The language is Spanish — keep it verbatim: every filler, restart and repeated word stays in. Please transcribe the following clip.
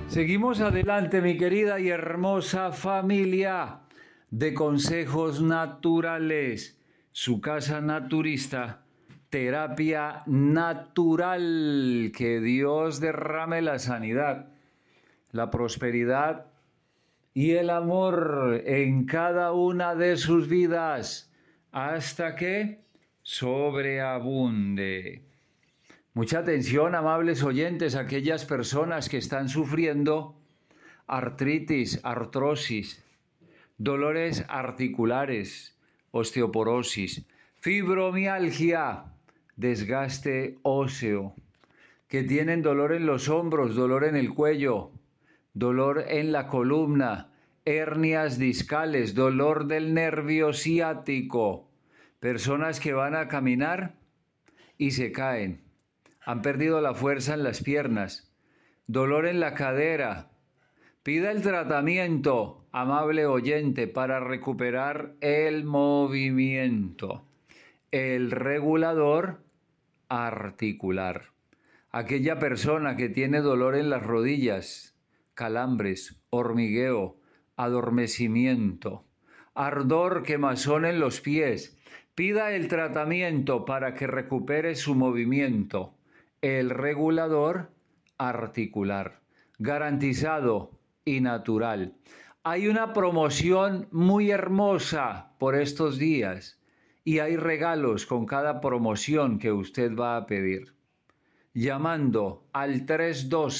Seguimos adelante, mi querida y hermosa familia de Consejos Naturales, su casa naturista, terapia natural. Que Dios derrame la sanidad, la prosperidad y el amor en cada una de sus vidas hasta que sobreabunde. Mucha atención, amables oyentes, a aquellas personas que están sufriendo artritis, artrosis, dolores articulares, osteoporosis, fibromialgia, desgaste óseo, que tienen dolor en los hombros, dolor en el cuello, dolor en la columna, hernias discales, dolor del nervio ciático, personas que van a caminar y se caen. Han perdido la fuerza en las piernas, dolor en la cadera. Pida el tratamiento, amable oyente, para recuperar el movimiento. El regulador articular. Aquella persona que tiene dolor en las rodillas, calambres, hormigueo, adormecimiento, ardor, quemazón en los pies. Pida el tratamiento para que recupere su movimiento. El regulador articular, garantizado y natural. Hay una promoción muy hermosa por estos días y hay regalos con cada promoción que usted va a pedir. Llamando al tres uno dos